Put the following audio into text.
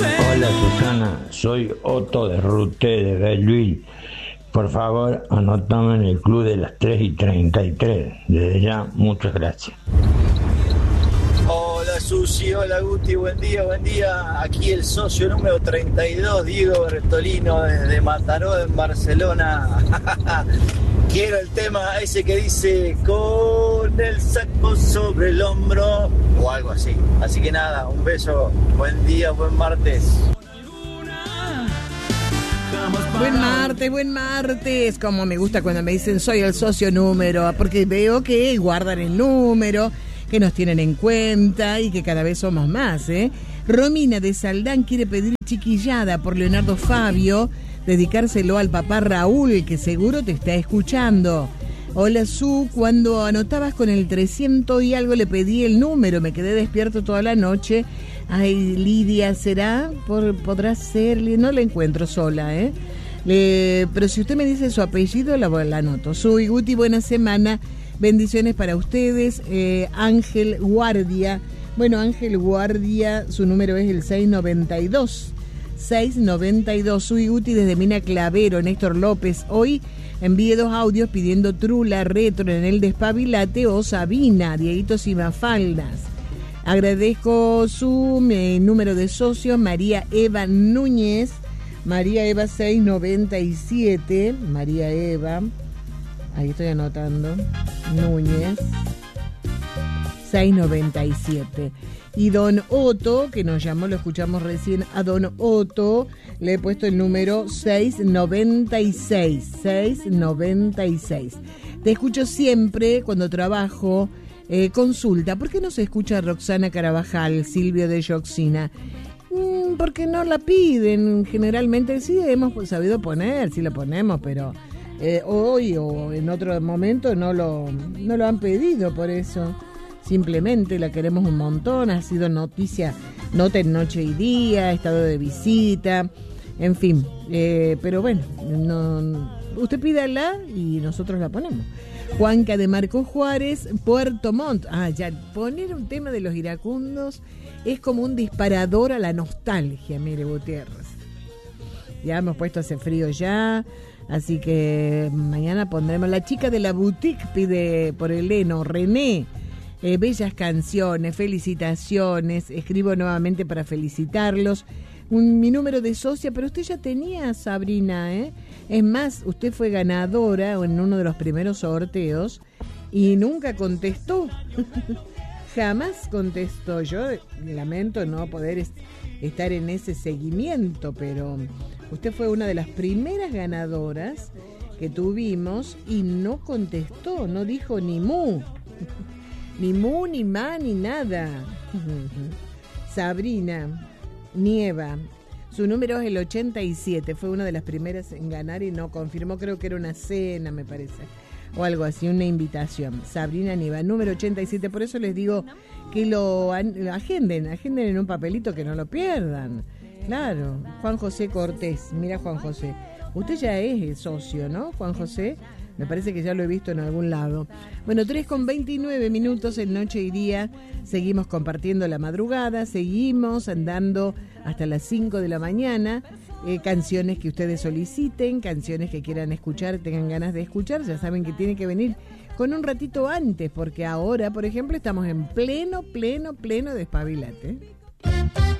Hola Susana, soy Otto de Ruté de Belleville. Por favor, anotame en el club de las 3:33. Desde ya, muchas gracias. Hola Susi, hola Guti, buen día, buen día. Aquí el socio número 32, Diego Bertolino, desde Mataró, en Barcelona. Quiero el tema ese que dice con el saco sobre el hombro o algo así. Así que nada, un beso, buen día, buen martes. Buen martes. Como me gusta cuando me dicen soy el socio número, porque veo que guardan el número, que nos tienen en cuenta y que cada vez somos más, ¿eh? Romina de Saldán quiere pedir chiquillada por Leonardo Fabio, dedicárselo al papá Raúl, que seguro te está escuchando. Hola Su, cuando anotabas con el 300 y algo le pedí el número, me quedé despierto toda la noche. Ay, Lidia, ¿será? ¿Podrá ser? No la encuentro sola, ¿eh? Pero si usted me dice su apellido, la anoto. Su y Guti, buena semana. Bendiciones para ustedes. Ángel Guardia. Bueno, Ángel Guardia, su número es el 692. 692. Su y Guti desde Mina Clavero. Néstor López. Hoy envíe 2 audios pidiendo Trula, Retro en el Despabilate o Sabina, Dieguitos y Mafaldas. Agradezco su número de socios, María Eva Núñez, María Eva 697, María Eva, ahí estoy anotando, Núñez 697. Y don Otto, que nos llamó, lo escuchamos recién, a don Otto le he puesto el número 696, 696. Te escucho siempre cuando trabajo. Consulta, ¿por qué no se escucha a Roxana Carabajal, Silvio de Yoxina? Porque no la piden, generalmente sí hemos sabido poner, sí la ponemos, pero hoy o en otro momento no lo han pedido, por eso simplemente la queremos un montón, ha sido noticia, nota en Noche y Día, ha estado de visita, en fin, pero bueno, usted pídala y nosotros la ponemos. Juanca de Marco Juárez, Puerto Montt. Ya, poner un tema de los iracundos es como un disparador a la nostalgia, mire Gutiérrez. Ya hemos puesto hace frío ya, así que mañana pondremos. La chica de la boutique pide por Eleno, René, bellas canciones, felicitaciones. Escribo nuevamente para felicitarlos. Mi número de socia, pero usted ya tenía, Sabrina, ¿eh? Es más, usted fue ganadora en uno de los primeros sorteos y nunca contestó. Jamás contestó. Yo lamento no poder estar en ese seguimiento, pero usted fue una de las primeras ganadoras que tuvimos y no contestó, no dijo ni mu. Ni mu, ni ma, ni nada. Sabrina Nieva, su número es el 87, fue una de las primeras en ganar y no confirmó, creo que era una cena, me parece, o algo así, una invitación. Sabrina Nieva, número 87, por eso les digo que lo agenden en un papelito, que no lo pierdan. Claro, Juan José Cortés, mira Juan José, usted ya es el socio, ¿no, Juan José? Me parece que ya lo he visto en algún lado. Bueno, 3:29 en Noche y Día. Seguimos compartiendo la madrugada, seguimos andando hasta las 5 de la mañana. Canciones que ustedes soliciten, canciones que quieran escuchar, tengan ganas de escuchar. Ya saben que tiene que venir con un ratito antes, porque ahora, por ejemplo, estamos en pleno despabilate.